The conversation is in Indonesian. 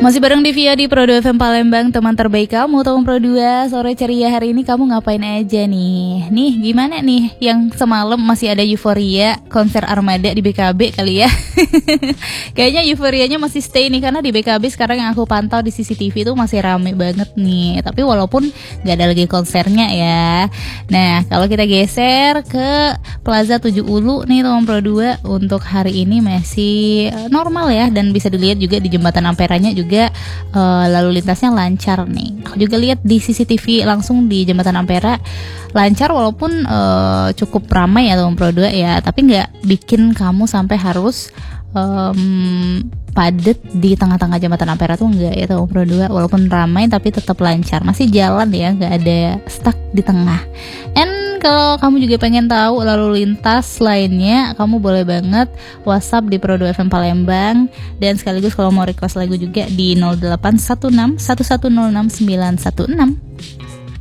Masih bareng Divya di Pro 2 FM Palembang, teman terbaik kamu, teman Pro 2. Sore ceria hari ini kamu ngapain aja nih? Nih gimana nih yang semalam masih ada euforia konser Armada di BKB kali ya? Kayaknya euforianya masih stay nih, karena di BKB sekarang yang aku pantau di CCTV itu masih rame banget nih. Tapi walaupun gak ada lagi konsernya ya. Nah kalau kita geser ke Plaza 7 Ulu nih teman Pro 2, untuk hari ini masih normal ya. Dan bisa dilihat juga di Jembatan Amperanya juga lalu lintasnya lancar nih. Aku juga lihat di CCTV langsung di Jembatan Ampera lancar, walaupun cukup ramai ya teman Pro 2 ya, tapi nggak bikin kamu sampai harus padet di tengah-tengah Jembatan Ampera tuh enggak ya teman Pro 2. Walaupun ramai tapi tetap lancar, masih jalan ya, nggak ada stuck di tengah. And kalau kamu juga pengen tahu lalu lintas lainnya, kamu boleh banget WhatsApp di Pro 2 FM Palembang. Dan sekaligus kalau mau request lagu juga di 0816 1106 916.